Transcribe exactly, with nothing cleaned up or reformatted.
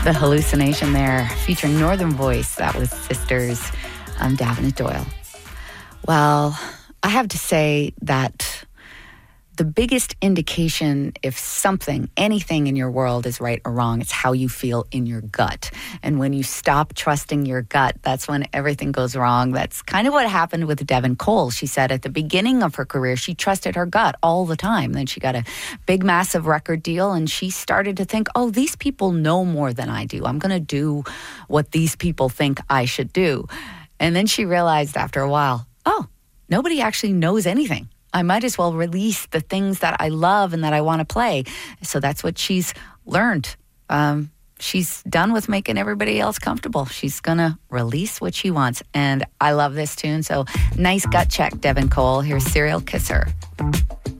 The Hallucination there, featuring Northern Voice. That was Sisters. I'm Davenant Doyle. Well, I have to say that the biggest indication if something, anything in your world is right or wrong, it's how you feel in your gut. And when you stop trusting your gut, that's when everything goes wrong. That's kind of what happened with Devin Cole. She said at the beginning of her career, she trusted her gut all the time. Then she got a big, massive record deal, and she started to think, oh, these people know more than I do. I'm going to do what these people think I should do. And then she realized after a while, oh, nobody actually knows anything. I might as well release the things that I love and that I want to play. So that's what she's learned. Um, she's done with making everybody else comfortable. She's going to release what she wants. And I love this tune. So nice gut check, Devin Cole. Here's Serial Kisser.